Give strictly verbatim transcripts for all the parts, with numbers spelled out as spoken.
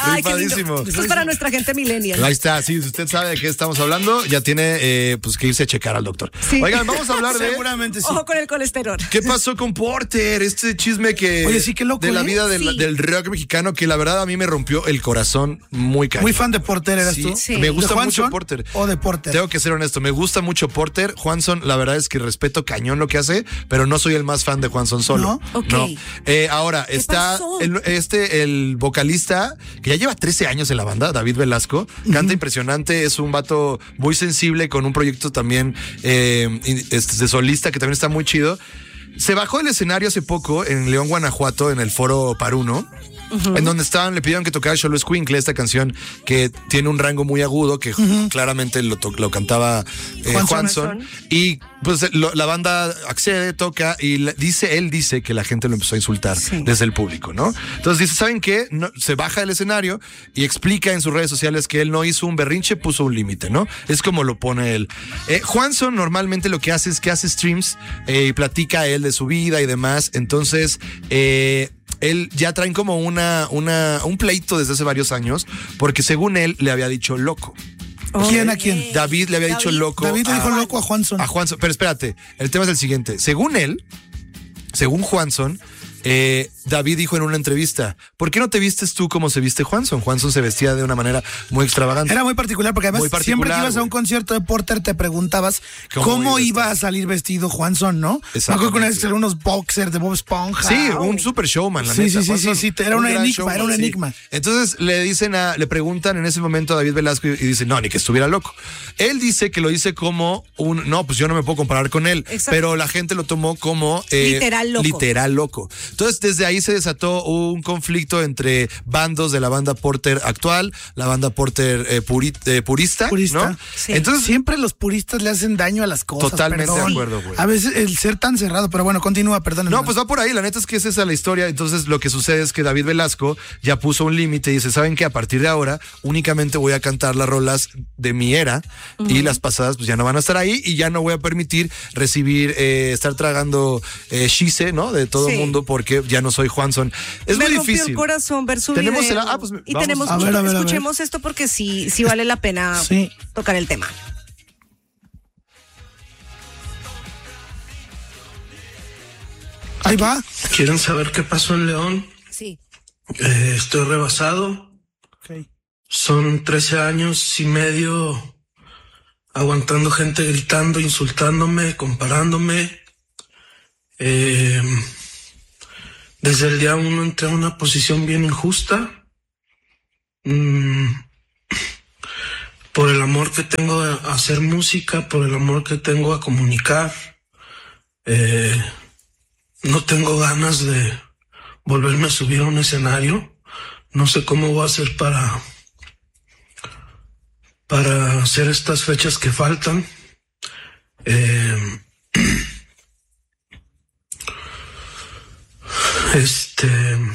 Ay, qué lindo. Esto es para nuestra gente millennial. Ahí está, sí, si usted sabe de qué estamos hablando, ya tiene eh, pues que irse a checar al doctor. Sí. Oigan, vamos a hablar de... Seguramente sí. Ojo con el colesterol. ¿Qué pasó con Porter? Este chisme que... Oye, sí, qué loco, de la ¿eh? vida del, Sí. del rock mexicano, que la verdad a mí me rompió el corazón muy cañón. Muy fan de Porter, ¿eras Sí, tú? Sí. me gusta ¿De mucho Juanson Porter. o de Porter? Tengo que ser honesto, me gusta mucho Porter. Juanson, la verdad es que respeto cañón lo que hace, pero no soy el más fan de Juanson solo. ¿No? Ok. No. Eh, ahora, ¿Qué está pasó? el, este, el vocalista, que ya lleva trece años en la banda, David Velasco, canta uh-huh. impresionante, es un vato muy sensible, con un proyecto también eh, este, de solista, que también está muy chido. Se bajó del escenario hace poco en León, Guanajuato, en el Foro Paruno, uh-huh. en donde estaban, le pidieron que tocara Xolo Escuincle, esta canción que tiene un rango muy agudo, que uh-huh. claramente lo, to- lo cantaba eh, Juanson. Y pues lo, la banda accede, toca y la, dice, él dice que la gente lo empezó a insultar sí. desde el público, ¿no? Entonces dice, ¿saben qué? No, se baja del escenario y explica en sus redes sociales que él no hizo un berrinche, puso un límite, ¿no? Es como lo pone él. Eh, Juanson normalmente lo que hace es que hace streams eh, y platica él de su vida y demás. Entonces, eh, él ya traen como una, una, un pleito desde hace varios años, porque según él le había dicho loco. ¿Quién a quién? David le había David. dicho loco. David le a, dijo loco a Juanson. A Juanson. Pero espérate, el tema es el siguiente. Según él, según Juanson, eh, David dijo en una entrevista, ¿por qué no te vistes tú como se viste Juanson? Juanson se vestía de una manera muy extravagante. Era muy particular, porque además particular, siempre que ibas a un concierto de Porter te preguntabas cómo, ¿Cómo iba a salir vestido Juanson, ¿no? Me acuerdo que una vez salieron unos boxers de Bob Esponja. Sí, oh. un super showman, la sí, neta. Sí, sí, sí, sí, era un, un enigma, showman, era un enigma. Sí. Entonces le dicen a, le preguntan en ese momento a David Velasco y, y dice, no, ni que estuviera loco. Él dice que lo dice como un, no, pues yo no me puedo comparar con él, exacto. pero la gente lo tomó como eh, literal loco. Literal loco. Entonces desde ahí se desató un conflicto entre bandos de la banda Porter actual, la banda Porter eh, puri, eh, purista, purista, ¿no? Sí. Entonces siempre los puristas le hacen daño a las cosas. Totalmente perdón. de acuerdo, güey. A veces el ser tan cerrado, pero bueno, continúa, perdón. No, pues va por ahí, la neta es que es esa la historia. Entonces lo que sucede es que David Velasco ya puso un límite y dice, ¿saben qué? A partir de ahora únicamente voy a cantar las rolas de mi era uh-huh. y las pasadas pues ya no van a estar ahí y ya no voy a permitir recibir, eh, estar tragando eh, shise, ¿no? De todo el sí. mundo porque ya no soy Juanson. Es Me muy rompió difícil. el corazón ver su ¿Tenemos video. El, ah, pues, y vamos. tenemos, a ver, a ver, escuchemos a ver. esto porque sí, sí vale la pena sí. tocar el tema. Ahí va. ¿Quieren saber qué pasó en León? Sí. Eh, estoy rebasado. Okay. Son trece años y medio aguantando gente gritando, insultándome, comparándome. Eh, desde el día uno entré a una posición bien injusta. Mm, por el amor que tengo a hacer música, por el amor que tengo a comunicar. Eh, no tengo ganas de volverme a subir a un escenario. No sé cómo voy a hacer para, para hacer estas fechas que faltan. Eh, este...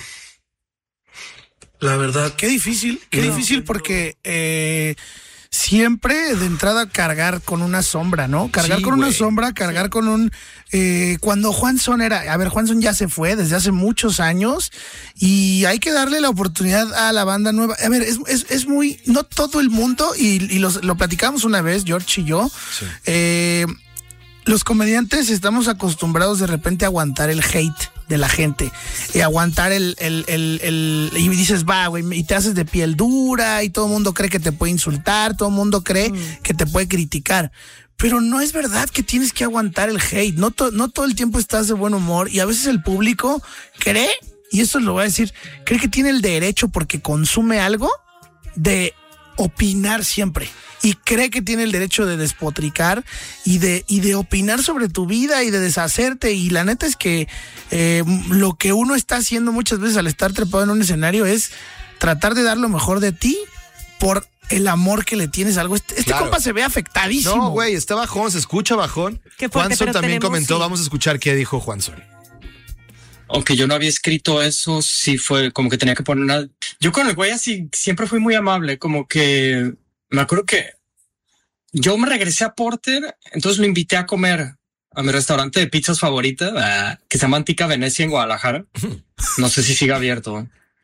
La verdad... Qué difícil, qué no, difícil porque... Eh, siempre de entrada cargar con una sombra, ¿no? Cargar sí, con wey. una sombra, cargar sí. con un... Eh, cuando Juanson era... A ver, Juanson ya se fue desde hace muchos años y hay que darle la oportunidad a la banda nueva. A ver, es, es, es muy... No todo el mundo, y, y los, lo platicamos una vez, George y yo, sí. eh, los comediantes estamos acostumbrados de repente a aguantar el hate de la gente, y aguantar el, el, el, el y dices, va, güey, y te haces de piel dura, y todo el mundo cree que te puede insultar, todo el mundo cree mm. que te puede criticar, pero no es verdad que tienes que aguantar el hate, no, to, no todo el tiempo estás de buen humor, y a veces el público cree, y esto lo voy a decir, cree que tiene el derecho porque consume algo de opinar siempre. Y cree que tiene el derecho de despotricar y de, y de opinar sobre tu vida y de deshacerte. Y la neta es que eh, lo que uno está haciendo muchas veces al estar trepado en un escenario es tratar de dar lo mejor de ti por el amor que le tienes a algo. Este, este claro. compa se ve afectadísimo. No, güey, está bajón, se escucha bajón. Qué fuerte, Juanson también tenemos, comentó, sí. vamos a escuchar qué dijo Juanson. Aunque yo no había escrito eso, sí fue como que tenía que poner una... Yo con el güey así siempre fui muy amable, como que... Me acuerdo que yo me regresé a Porter, entonces lo invité a comer a mi restaurante de pizzas favorita, uh, que se llama Antica Venecia en Guadalajara. No sé si sigue abierto.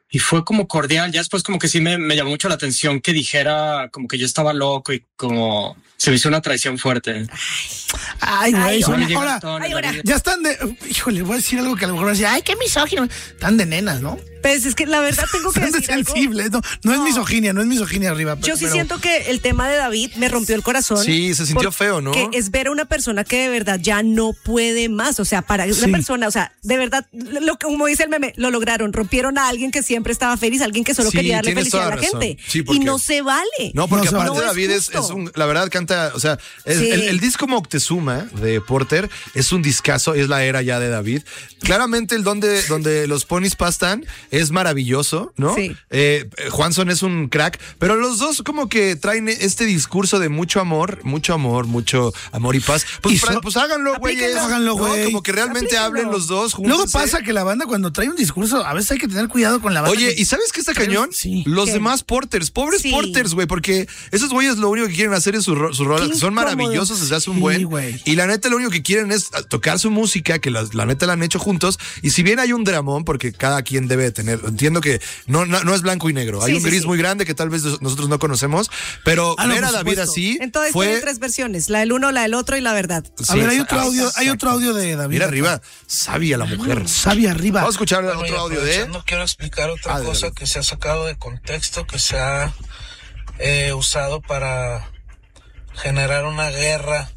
y fue como cordial. Ya después como que sí me, me llamó mucho la atención que dijera como que yo estaba loco y como se me hizo una traición fuerte. Ay, güey. Ay, Ahora, llega ahora, Tony, ay, ahora. ya están de. Híjole, voy a decir algo que a lo mejor va a decir, ay, qué misógino. Están de nenas, ¿no? Pues es que la verdad tengo que Están de decir algo. sensibles. No, no, es No. misoginia, no es misoginia arriba. Yo pero- sí pero- siento que el tema de David me rompió el corazón. Sí, se sintió feo, ¿no? Que es ver a una persona que de verdad ya no puede más. O sea, para Sí. una persona, o sea, de verdad, lo que como dice el meme, lo lograron. Rompieron a alguien que siempre estaba feliz, alguien que solo Sí, quería darle tienes felicidad a toda la razón. gente. Sí, y porque- no se vale. No, porque No se aparte vale. No es David es, justo. es un, la verdad canta, o sea, es- Sí. el, el disco Moctezuma de Porter es un discazo, es la era ya de David. Claramente el donde, donde los ponis pastan es maravilloso, ¿no? Sí. Eh, Juanson es un crack, pero los dos como que traen este discurso de mucho amor, mucho amor, mucho amor y paz. Pues, Y fra- so- pues háganlo, güey. Aplíquenlo. Háganlo, güey. Como que realmente Aplíquenlo. hablen los dos juntos. Luego pasa que la banda cuando trae un discurso, a veces hay que tener cuidado con la banda. Oye, que- ¿y sabes qué está cañón? Sí. Los ¿Qué? demás porters, pobres Sí. porters, güey, porque esos güeyes lo único que quieren hacer es sus ro- sus rolas, Qué que son incómodo. maravillosos desde hace un Sí, buen. güey. Y la neta, lo único que quieren es tocar su música, que la, la neta la han hecho juntos. Y si bien hay un dramón, porque cada quien debe tener, entiendo que no, no, no es blanco y negro, hay Sí, un sí, gris sí. muy grande que tal vez nosotros no conocemos, pero Ah, no, ver a por David supuesto. así Entonces fue. tiene tres versiones, la del uno, la del otro y la verdad. A Sí, ver, hay exa- otro audio, hay otro audio de David. Mira arriba, sabia la mujer. Sabia arriba. Vamos a escuchar Bueno, y otro audio de. aprovechando, quiero explicar otra Ah, de cosa David. que se ha sacado de contexto, que se ha eh, usado para generar una guerra.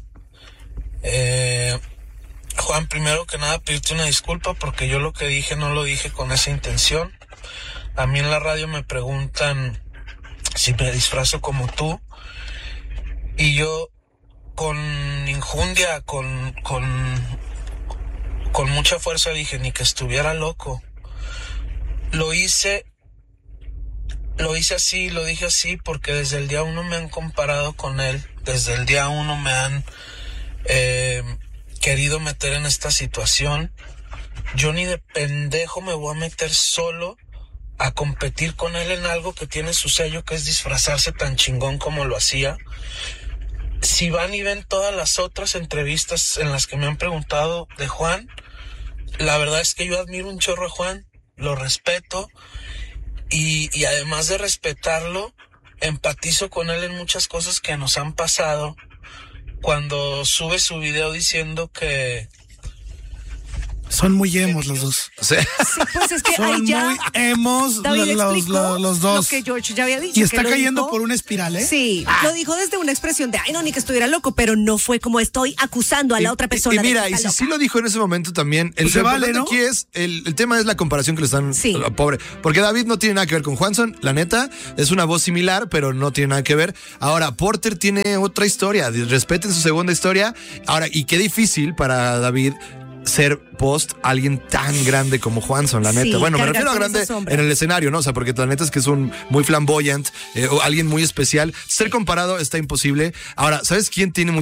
Eh, Juan, primero que nada, pedirte una disculpa porque yo lo que dije no lo dije con esa intención. A mí en la radio me preguntan si me disfrazo como tú y yo con injundia, con, con, con mucha fuerza dije, ni que estuviera loco. Lo hice, lo hice así, lo dije así porque desde el día uno me han comparado con él, desde el día uno me han eh, querido meter en esta situación. Yo ni de pendejo me voy a meter solo a competir con él en algo que tiene su sello, que es disfrazarse tan chingón como lo hacía. Si van y ven todas las otras entrevistas en las que me han preguntado de Juan, la verdad es que yo admiro un chorro a Juan, lo respeto y, y además de respetarlo, empatizo con él en muchas cosas que nos han pasado. Cuando sube su video diciendo que Son muy emos los dos. O sea, Sí, pues es que Son ahí ya muy emos David los, explicó los, los dos. lo que George ya había dicho. Y está que lo cayendo dijo- por una espiral, ¿eh? Sí, lo dijo desde una expresión de, ay, no, ni que estuviera loco, pero no fue como estoy acusando a la Y- otra y- persona. Y, de mira, que y está si sí loca. lo dijo en ese momento también. El Pues se lo vale, importante ¿no? aquí es, el, el tema es la comparación que le están Sí. a- pobre. Porque David no tiene nada que ver con Juanson, la neta, es una voz similar, pero no tiene nada que ver. Ahora, Porter tiene otra historia, respeten su segunda historia. Ahora, y qué difícil para David ser post alguien tan grande como Juanson, la Sí, neta. Bueno, me cargar refiero a con grande esa sombra. en el escenario, ¿no? O sea, porque la neta es que es un muy flamboyant, eh, o alguien muy especial. Ser comparado está imposible. Ahora, ¿sabes quién tiene